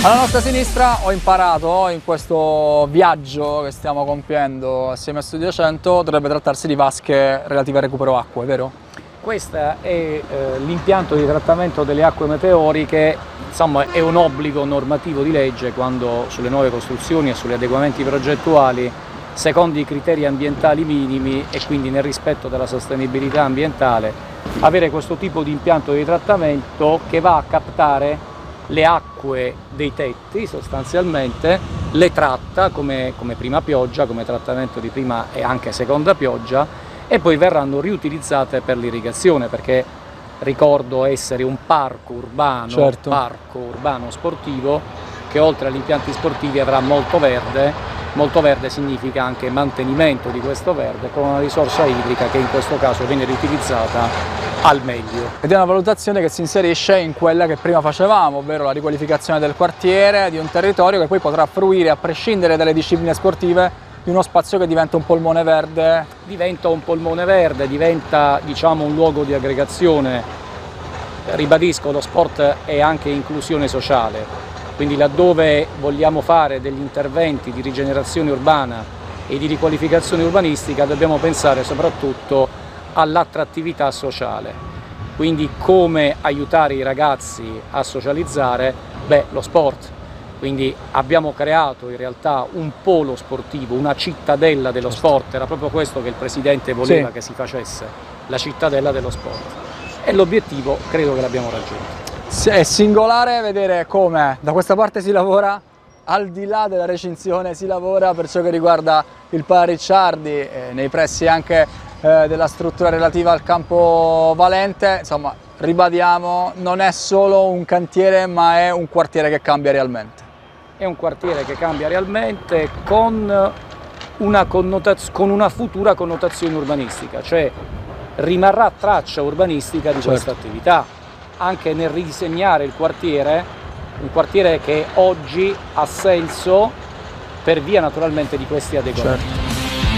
Alla nostra sinistra ho imparato in questo viaggio che stiamo compiendo assieme a Studio 100 dovrebbe trattarsi di vasche relative al recupero acqua, è vero? Questo è l'impianto di trattamento delle acque meteoriche, insomma è un obbligo normativo di legge quando sulle nuove costruzioni e sugli adeguamenti progettuali, secondo i criteri ambientali minimi e quindi nel rispetto della sostenibilità ambientale, avere questo tipo di impianto di trattamento che va a captare le acque dei tetti sostanzialmente, le tratta come prima pioggia, come trattamento di prima e anche seconda pioggia, e poi verranno riutilizzate per l'irrigazione, perché ricordo essere un parco urbano, Certo. parco urbano sportivo che oltre agli impianti sportivi avrà molto verde. Molto verde significa anche mantenimento di questo verde con una risorsa idrica che in questo caso viene riutilizzata al meglio. Ed è una valutazione che si inserisce in quella che prima facevamo, ovvero la riqualificazione del quartiere, di un territorio che poi potrà fruire, a prescindere dalle discipline sportive, di uno spazio che diventa un polmone verde. Diventa un polmone verde, diventa diciamo un luogo di aggregazione. Ribadisco, lo sport è anche inclusione sociale, quindi laddove vogliamo fare degli interventi di rigenerazione urbana e di riqualificazione urbanistica dobbiamo pensare soprattutto all'attrattività sociale, quindi come aiutare i ragazzi a socializzare? Beh, lo sport. Quindi abbiamo creato in realtà un polo sportivo, una cittadella dello sport, era proprio questo che il Presidente voleva che si facesse, la cittadella dello sport. E l'obiettivo credo che l'abbiamo raggiunto. È singolare vedere come da questa parte si lavora, al di là della recinzione si lavora per ciò che riguarda il Pala Ricciardi, nei pressi anche della struttura relativa al campo Valente. Insomma, ribadiamo, non è solo un cantiere ma è un quartiere che cambia realmente. È un quartiere che cambia realmente con una futura connotazione urbanistica, cioè rimarrà traccia urbanistica di questa attività, anche nel ridisegnare il quartiere, un quartiere che oggi ha senso per via naturalmente di questi adeguamenti. Certo.